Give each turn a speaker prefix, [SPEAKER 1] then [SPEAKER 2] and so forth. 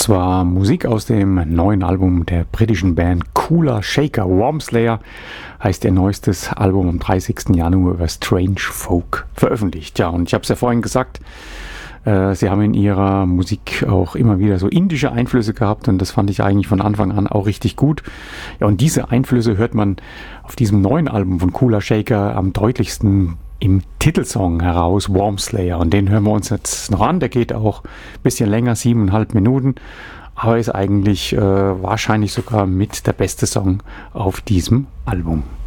[SPEAKER 1] Das war Musik aus dem neuen Album der britischen Band Cooler Shaker. Wormslayer heißt ihr neuestes Album am 30. Januar über Strange Folk veröffentlicht. Ja, und ich habe es ja vorhin gesagt, sie haben in ihrer Musik auch immer wieder so indische Einflüsse gehabt und das fand ich eigentlich von Anfang an auch richtig gut. Ja, und diese Einflüsse hört man auf diesem neuen Album von Cooler Shaker am deutlichsten im Titelsong heraus, Wormslayer. Und den hören wir uns jetzt noch an. Der geht auch ein bisschen länger, 7,5 Minuten. Aber ist eigentlich wahrscheinlich sogar mit der beste Song auf diesem Album.